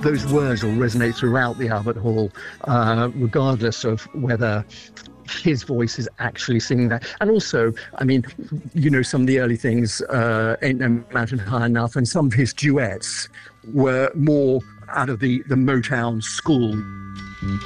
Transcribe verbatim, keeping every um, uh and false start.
those words will resonate throughout the Albert Hall, uh, regardless of whether his voice is actually singing that. And also, I mean, you know, some of the early things, uh, Ain't No Mountain High Enough, and some of his duets were more out of the, the Motown school.